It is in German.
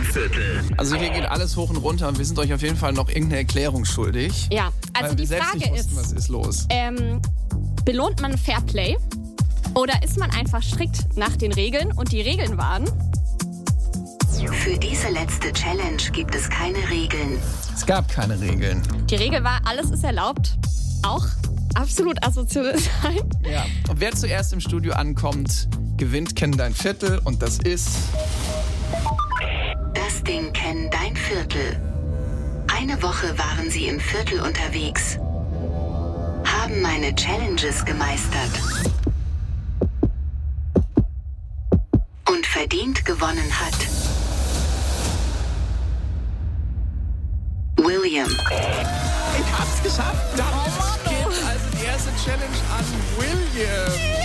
Viertel. Also hier geht alles hoch und runter und wir sind euch auf jeden Fall noch irgendeine Erklärung schuldig. Ja, also Weil die wir selbst Frage nicht wussten, was ist los. belohnt man Fairplay oder ist man einfach strikt nach den Regeln und die Regeln waren? Für diese letzte Challenge gibt es keine Regeln. Es gab keine Regeln. Die Regel war, alles ist erlaubt, auch absolut asozial sein. Ja. Und wer zuerst im Studio ankommt, gewinnt Kenn dein Viertel und das ist... Das Ding Kenn dein Viertel. Eine Woche waren sie im Viertel unterwegs, haben meine Challenges gemeistert und verdient gewonnen hat William. Ich hab's geschafft. Damit geht also die erste Challenge an William.